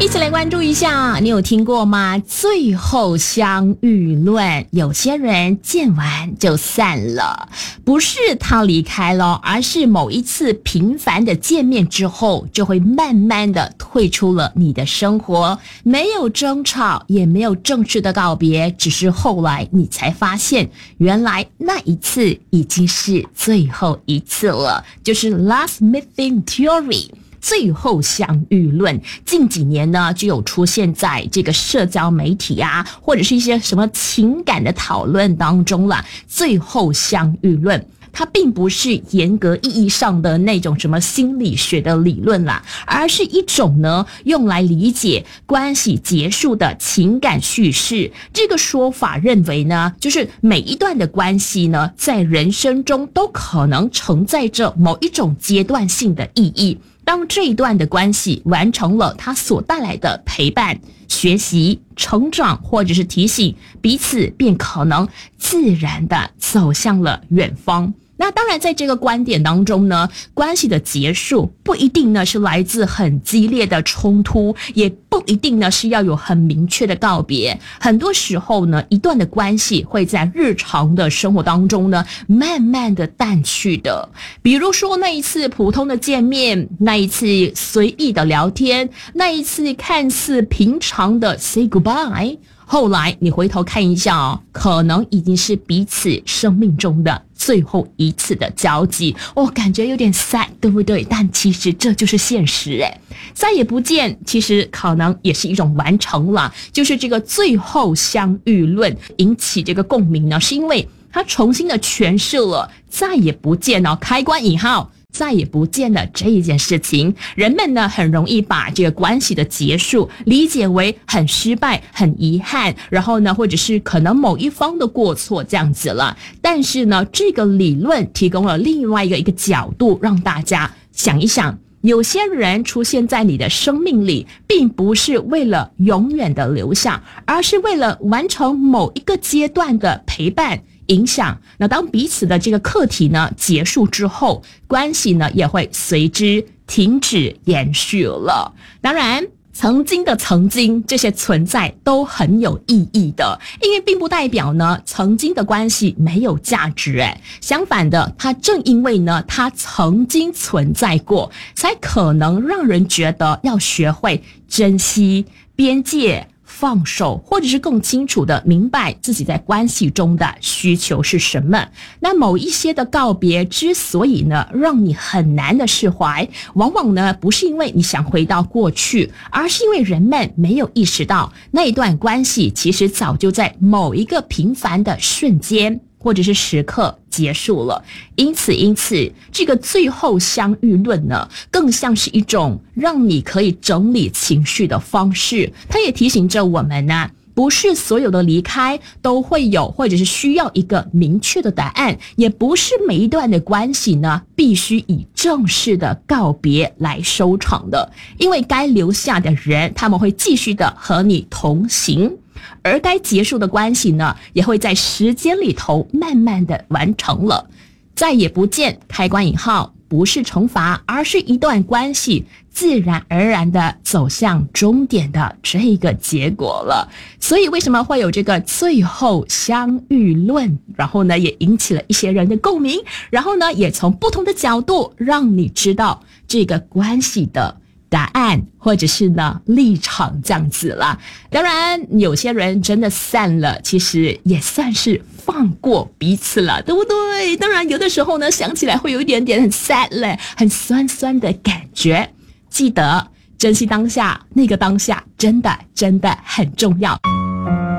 一起来关注一下，你有听过吗？最后相遇论，有些人见完就散了，不是他离开了，而是某一次频繁的见面之后，就会慢慢的退出了你的生活，没有争吵，也没有正式的告别，只是后来你才发现，原来那一次已经是最后一次了，就是 last meeting theory。最后相遇论近几年呢，就有出现在这个社交媒体啊，或者是一些什么情感的讨论当中啦。最后相遇论它并不是严格意义上的那种什么心理学的理论啦，而是一种呢用来理解关系结束的情感叙事。这个说法认为呢，就是每一段的关系呢，在人生中都可能承载着某一种阶段性的意义。当这一段的关系完成了它所带来的陪伴、学习、成长，或者是提醒，彼此便可能自然地走向了远方。那当然在这个观点当中呢，关系的结束不一定呢是来自很激烈的冲突，也不一定呢是要有很明确的告别。很多时候呢，一段的关系会在日常的生活当中呢慢慢的淡去的。比如说那一次普通的见面，那一次随意的聊天，那一次看似平常的 say goodbye，后来你回头看一下哦，可能已经是彼此生命中的最后一次的交集。感觉有点 sad， 对不对？但其实这就是现实诶。再也不见其实可能也是一种完成了，就是这个最后相遇论引起这个共鸣呢，是因为它重新的诠释了再也不见哦，开关引号再也不见了这一件事情。人们呢很容易把这个关系的结束理解为很失败、很遗憾，然后呢或者是可能某一方的过错这样子了。但是呢，这个理论提供了另外一个角度，让大家想一想，有些人出现在你的生命里，并不是为了永远的留下，而是为了完成某一个阶段的陪伴影响。那当彼此的这个课题呢结束之后，关系呢也会随之停止延续了。当然曾经的曾经，这些存在都很有意义的，因为并不代表呢曾经的关系没有价值相反的，它正因为呢它曾经存在过，才可能让人觉得要学会珍惜边界、放手，或者是更清楚的明白自己在关系中的需求是什么。那某一些的告别之所以呢让你很难的释怀，往往呢不是因为你想回到过去，而是因为人们没有意识到那一段关系其实早就在某一个平凡的瞬间或者是时刻结束了。因此这个最后相遇论呢，更像是一种让你可以整理情绪的方式。它也提醒着我们呢，不是所有的离开都会有或者是需要一个明确的答案，也不是每一段的关系呢必须以正式的告别来收场的。因为该留下的人，他们会继续的和你同行，而该结束的关系呢，也会在时间里头慢慢的完成了。再也不见开关引号不是惩罚，而是一段关系自然而然的走向终点的这个结果了。所以为什么会有这个最后相遇论，然后呢也引起了一些人的共鸣，然后呢也从不同的角度让你知道这个关系的答案或者是呢立场这样子啦。当然有些人真的散了，其实也算是放过彼此了，对不对？当然有的时候呢想起来会有一点点很 sad 嘞，很酸酸的感觉。记得珍惜当下，那个当下真的很重要。